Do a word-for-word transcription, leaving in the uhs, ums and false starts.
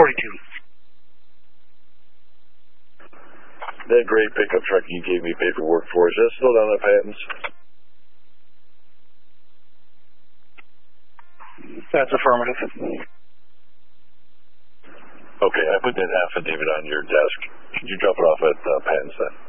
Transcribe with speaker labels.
Speaker 1: forty-two.
Speaker 2: That gray pickup truck you gave me paperwork for, is that still down at Patton's?
Speaker 1: That's affirmative.
Speaker 2: Okay, I put that affidavit on your desk. Could you drop it off at uh, Patton's then?